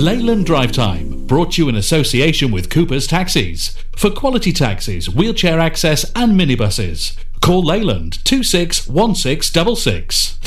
Leyland Drive Time, brought to you in association with Cooper's Taxis. For quality taxis, wheelchair access and minibuses. Call Leyland 261666.